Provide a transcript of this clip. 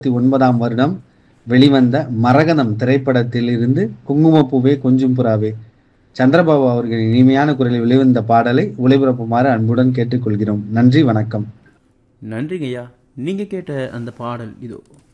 19 வருடம் வெளிவந்த மரகதம் திரைப்படத்தில் இருந்து குங்குமப்பூவே கொஞ்சும் புறாவே சந்திரபாபு அவர்களின் இனிமையான குரலில் வெளிவந்த பாடலை ஒளிபரப்புமாறு அன்புடன் கேட்டுக்கொள்கிறோம். நன்றி, வணக்கம். நன்றிங்கய்யா. நீங்க கேட்ட அந்த பாடல் இதோ.